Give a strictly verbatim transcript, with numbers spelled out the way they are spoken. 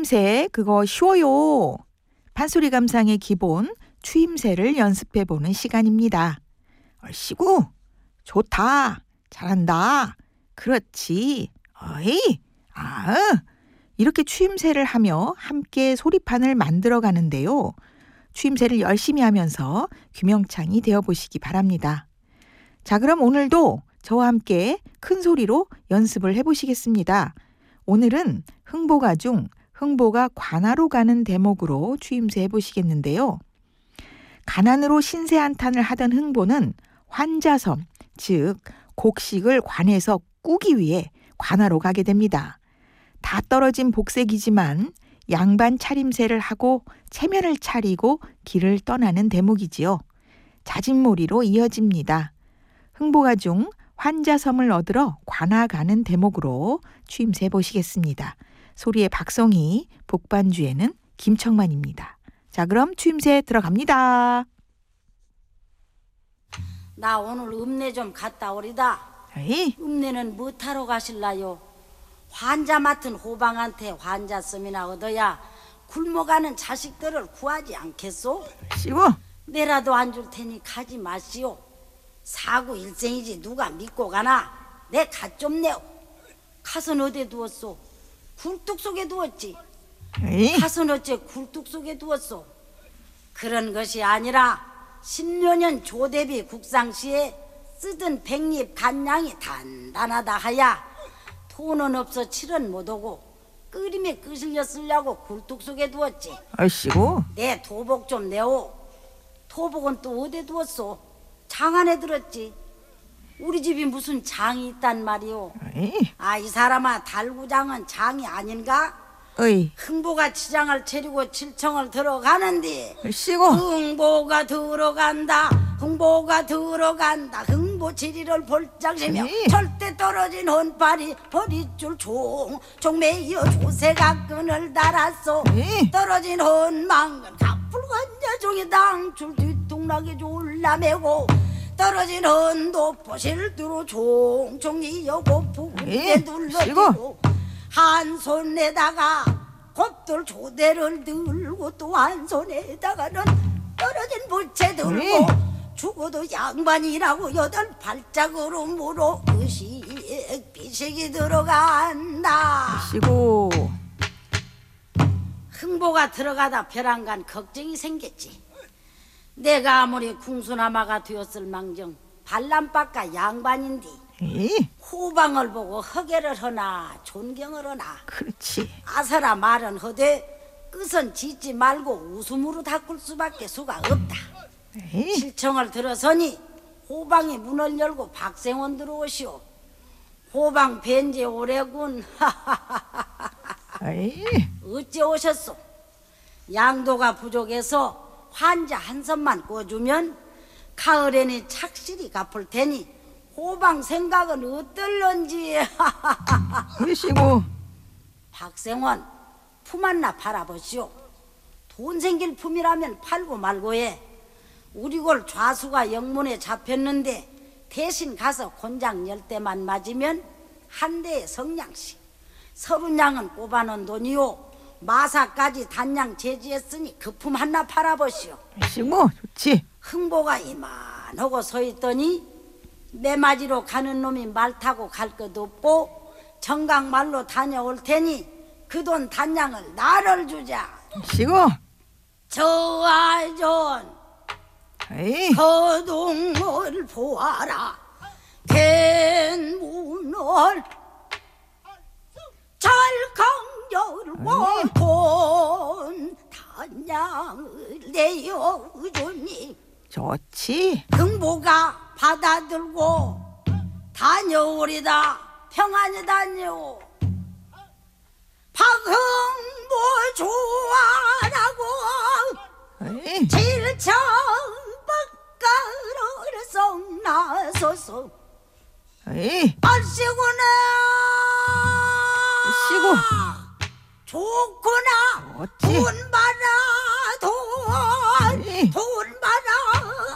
추임새 그거 쉬워요. 판소리 감상의 기본 추임새를 연습해보는 시간입니다. 얼씨구 좋다. 잘한다. 그렇지. 어이 아 이렇게 추임새를 하며 함께 소리판을 만들어 가는데요. 추임새를 열심히 하면서 규명창이 되어보시기 바랍니다. 자, 그럼 오늘도 저와 함께 큰 소리로 연습을 해보시겠습니다. 오늘은 흥보가 중 흥보가 관아로 가는 대목으로 추임새 해보시겠는데요. 가난으로 신세한탄을 하던 흥보는 환자섬, 즉 곡식을 관에서 꾸기 위해 관아로 가게 됩니다. 다 떨어진 복색이지만 양반 차림새를 하고 체면을 차리고 길을 떠나는 대목이지요. 자진몰이로 이어집니다. 흥보가 중 환자섬을 얻으러 관아 가는 대목으로 추임새 해보시겠습니다. 소리의 박성희, 복반주에는 김청만입니다. 자, 그럼 추임새 들어갑니다. 나 오늘 읍내 좀 갔다 오리다. 에이. 읍내는 뭐하러 가실라요? 환자 맡은 호방한테 환자섬이나 얻어야 굶어가는 자식들을 구하지 않겠소? 쉬워. 내라도 안 줄 테니 가지 마시오. 사구 일생이지 누가 믿고 가나? 내 갓 좀 내오. 갓은 어디에 두었소? 굴뚝 속에 두었지. 에이. 갓은 어째 굴뚝 속에 두었소? 그런 것이 아니라 십여년 조대비 국상시에 쓰던 백립 간량이 단단하다 하야 돈은 없어 칠은 못오고 끓임에 끄실려 쓰려고 굴뚝 속에 두었지. 얼씨구. 내 도복 좀 내오. 도복은 또 어디에 두었소? 장 안에 들었지. 우리 집이 무슨 장이 있단 말이오. 에이. 아, 이 사람아, 달구장은 장이 아닌가? 어이. 흥보가 치장을 차리고 칠청을 들어가는데 얼씨구. 흥보가 들어간다. 흥보가 들어간다. 흥보 지리를 볼짝시며 에이. 절대 떨어진 헌발이 허리줄 종 종매여 조새가 끈을 달았소. 에이. 떨어진 헌망은 가풀관 여종이 당줄 뒤통나게 졸라매고 떨어진 헌도 포실두로 종종이 여고 부근에 눌러지고 한 손에다가 곱돌 조대를 들고 또 한 손에다가는 떨어진 부채 들고 에이. 죽어도 양반이라고 여덟 발짝으로 물어 의식 비식이 들어간다. 쉬고. 흥보가 들어가다 벼랑간 걱정이 생겼지. 내가 아무리 궁수나마가 되었을 망정 발람바까 양반인데 에이. 호방을 보고 허계를 하나 존경을 하나 그렇지. 아서라 말은 허되 끝은 짓지 말고 웃음으로 닦을 수밖에 수가 없다. 에이. 칠청을 들어서니 호방이 문을 열고 박생원 들어오시오. 호방 뵌지 오래군. 에이. 어찌 오셨소? 양도가 부족해서 환자 한 선만 꿔주면 가을에는 착실히 갚을 테니 호방 생각은 어떨런지. 얼씨구. 박생원, 품 하나 팔아보시오. 돈 생길 품이라면 팔고 말고해. 우리 골 좌수가 영문에 잡혔는데 대신 가서 곤장 열 대만 맞으면 한 대에 성냥씩 서른 양은 꼽아놓은 돈이요. 마사까지 단양 제지했으니 그 품 하나 팔아보시오. 얼씨구. 좋지. 흥보가 이만하고 서있더니 매맞이로 가는 놈이 말 타고 갈 것도 없고 정강말로 다녀올 테니 그 돈 단양을 나를 주자. 얼씨구. 저 아전 에이. 거동을 보아라. 된 문을 잘 강열고 돈 단양을 내어주니 좋지. 흥보가 받아들고 다녀오리다. 평안히 다녀오. 박흥보 좋아라고 에이. 칠청 바깥으로 썩 나서서 에이. 얼씨구나. 얼씨구. 좋구나. 어찌? 돈 받아.